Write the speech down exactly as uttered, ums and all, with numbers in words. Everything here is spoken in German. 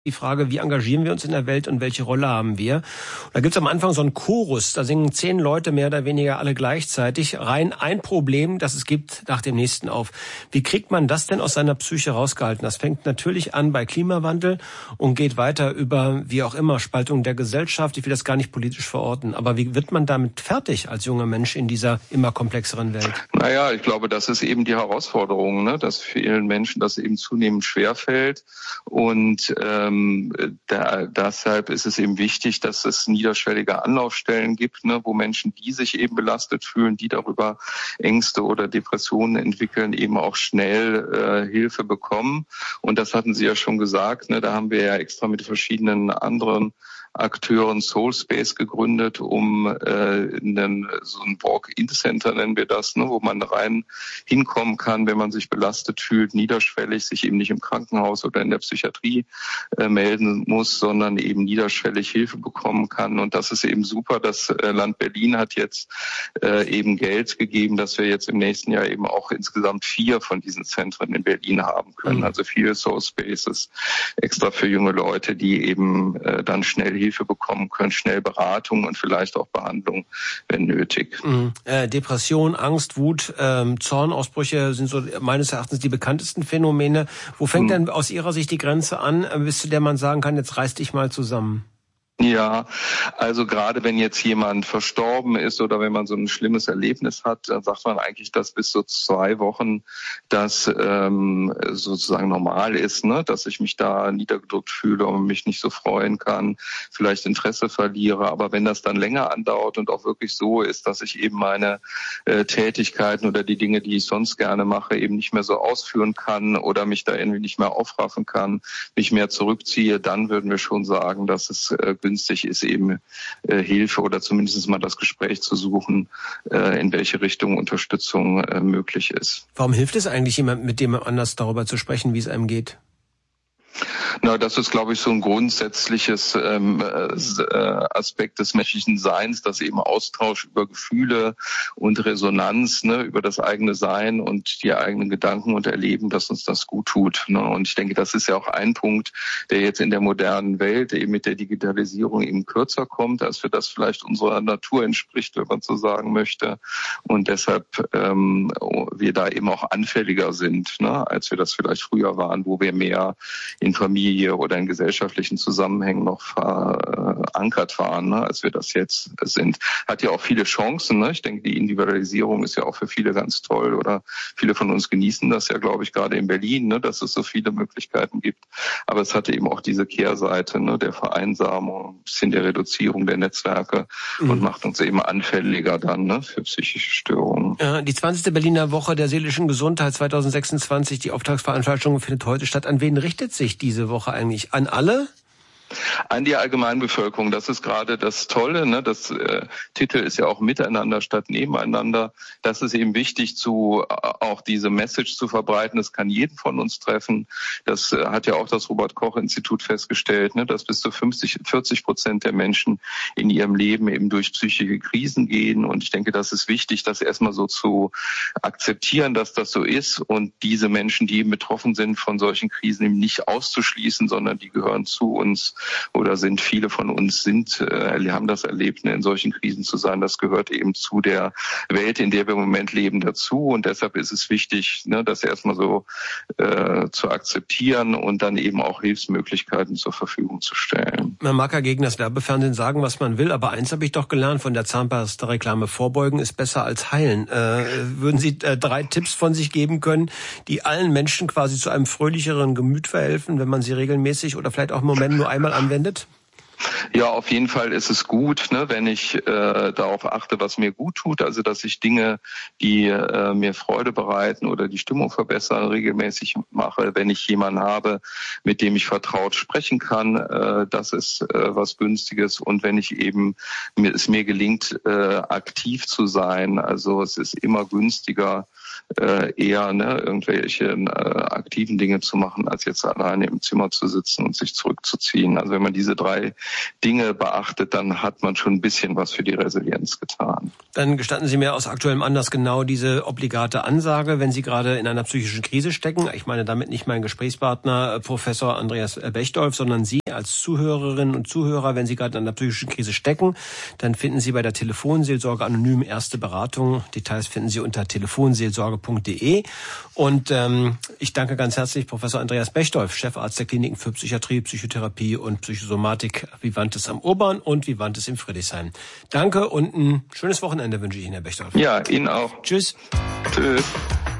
Die Frage, wie engagieren wir uns in der Welt und welche Rolle haben wir? Und da gibt's am Anfang so einen Chorus, da singen zehn Leute mehr oder weniger alle gleichzeitig rein ein Problem, das es gibt, nach dem nächsten auf. Wie kriegt man das denn aus seiner Psyche rausgehalten? Das fängt natürlich an bei Klimawandel und geht weiter über, wie auch immer, Spaltung der Gesellschaft. Ich will das gar nicht politisch verorten, aber wie wird man damit fertig als junger Mensch in dieser immer komplexeren Welt? Naja, ich glaube, das ist eben die Herausforderung, ne? Dass vielen Menschen das eben zunehmend schwerfällt und ähm, Da, deshalb ist es eben wichtig, dass es niederschwellige Anlaufstellen gibt, ne, wo Menschen, die sich eben belastet fühlen, die darüber Ängste oder Depressionen entwickeln, eben auch schnell äh, Hilfe bekommen. Und das hatten Sie ja schon gesagt, ne, da haben wir ja extra mit verschiedenen anderen Akteuren Soulspace gegründet, um äh, einen, so ein Walk-in-Center nennen wir das, ne, wo man rein hinkommen kann, wenn man sich belastet fühlt, niederschwellig, sich eben nicht im Krankenhaus oder in der Psychiatrie äh, melden muss, sondern eben niederschwellig Hilfe bekommen kann. Und das ist eben super. Das äh, Land Berlin hat jetzt äh, eben Geld gegeben, dass wir jetzt im nächsten Jahr eben auch insgesamt vier von diesen Zentren in Berlin haben können. Mhm. Also viele Soulspaces extra für junge Leute, die eben äh, dann schnell Hilfe bekommen können, schnell Beratung und vielleicht auch Behandlung, wenn nötig. Mhm. Äh, Depression, Angst, Wut, ähm, Zornausbrüche sind so meines Erachtens die bekanntesten Phänomene. Wo fängt mhm. denn aus Ihrer Sicht die Grenze an, bis zu der man sagen kann, jetzt reiß dich mal zusammen? Ja, also gerade wenn jetzt jemand verstorben ist oder wenn man so ein schlimmes Erlebnis hat, dann sagt man eigentlich, dass bis so zwei Wochen das ähm, sozusagen normal ist, ne, dass ich mich da niedergedrückt fühle und mich nicht so freuen kann, vielleicht Interesse verliere. Aber wenn das dann länger andauert und auch wirklich so ist, dass ich eben meine äh, Tätigkeiten oder die Dinge, die ich sonst gerne mache, eben nicht mehr so ausführen kann oder mich da irgendwie nicht mehr aufraffen kann, mich mehr zurückziehe, dann würden wir schon sagen, dass es äh, günstig ist, eben äh, Hilfe oder zumindest mal das Gespräch zu suchen, äh, in welche Richtung Unterstützung äh, möglich ist. Warum hilft es eigentlich jemand, mit dem anders darüber zu sprechen, wie es einem geht? Na, das ist, glaube ich, so ein grundsätzliches ähm, äh, Aspekt des menschlichen Seins, dass eben Austausch über Gefühle und Resonanz, ne, über das eigene Sein und die eigenen Gedanken und Erleben, dass uns das gut tut. Ne? Und ich denke, das ist ja auch ein Punkt, der jetzt in der modernen Welt eben mit der Digitalisierung eben kürzer kommt, als wir das vielleicht unserer Natur entspricht, wenn man so sagen möchte. Und deshalb ähm, wir da eben auch anfälliger sind, ne, als wir das vielleicht früher waren, wo wir mehr in Familie oder in gesellschaftlichen Zusammenhängen noch verankert waren, ne, als wir das jetzt sind. Hat ja auch viele Chancen. Ne? Ich denke, die Individualisierung ist ja auch für viele ganz toll oder viele von uns genießen das ja, glaube ich, gerade in Berlin, ne, dass es so viele Möglichkeiten gibt. Aber es hatte eben auch diese Kehrseite, ne, der Vereinsamung, ein bisschen der Reduzierung der Netzwerke mhm. und macht uns eben anfälliger dann, ne, für psychische Störungen. Ja, die zwanzigste Berliner Woche der seelischen Gesundheit zwanzig sechsundzwanzig, die Auftaktveranstaltung findet heute statt. An wen richtet sich diese Woche eigentlich? An alle? An die Allgemeinbevölkerung. Das ist gerade das Tolle. Ne? Das äh, Titel ist ja auch Miteinander statt Nebeneinander. Das ist eben wichtig, zu äh, auch diese Message zu verbreiten. Das kann jeden von uns treffen. Das äh, hat ja auch das Robert-Koch-Institut festgestellt, ne? Dass bis zu fünfzig, vierzig Prozent der Menschen in ihrem Leben eben durch psychische Krisen gehen. Und ich denke, das ist wichtig, das erstmal so zu akzeptieren, dass das so ist und diese Menschen, die eben betroffen sind von solchen Krisen, eben nicht auszuschließen, sondern die gehören zu uns. Oder sind viele von uns sind, äh, haben das erlebt, ne, in solchen Krisen zu sein. Das gehört eben zu der Welt, in der wir im Moment leben, dazu. Und deshalb ist es wichtig, ne, das erstmal so äh, zu akzeptieren und dann eben auch Hilfsmöglichkeiten zur Verfügung zu stellen. Man mag ja gegen das Werbefernsehen sagen, was man will, aber eins habe ich doch gelernt von der Zahnpasta-Reklame: Vorbeugen ist besser als heilen. Äh, würden Sie äh, drei Tipps von sich geben können, die allen Menschen quasi zu einem fröhlicheren Gemüt verhelfen, wenn man sie regelmäßig oder vielleicht auch im Moment nur einmal anwendet? Ja, auf jeden Fall ist es gut, ne, wenn ich äh, darauf achte, was mir gut tut, also dass ich Dinge, die äh, mir Freude bereiten oder die Stimmung verbessern, regelmäßig mache. Wenn ich jemanden habe, mit dem ich vertraut sprechen kann, äh, das ist äh, was Günstiges. Und wenn ich eben mir, es mir gelingt, äh, aktiv zu sein, also es ist immer günstiger, äh, eher ne, irgendwelche äh, aktiven Dinge zu machen, als jetzt alleine im Zimmer zu sitzen und sich zurückzuziehen. Also wenn man diese drei Dinge beachtet, dann hat man schon ein bisschen was für die Resilienz getan. Dann gestatten Sie mir aus aktuellem Anlass genau diese obligate Ansage, wenn Sie gerade in einer psychischen Krise stecken. Ich meine damit nicht mein Gesprächspartner Professor Andreas Bechdolf, sondern Sie als Zuhörerinnen und Zuhörer, wenn Sie gerade in einer psychischen Krise stecken, dann finden Sie bei der Telefonseelsorge anonym erste Beratung. Details finden Sie unter telefonseelsorge punkt de. Und ähm, ich danke ganz herzlich Professor Andreas Bechdolf, Chefarzt der Kliniken für Psychiatrie, Psychotherapie und Psychosomatik Vivantes am Urban und Vivantes im Friedrichshain. Danke und ein schönes Wochenende wünsche ich Ihnen, Herr Bechdolf. Ja, Ihnen auch. Tschüss. Tschüss.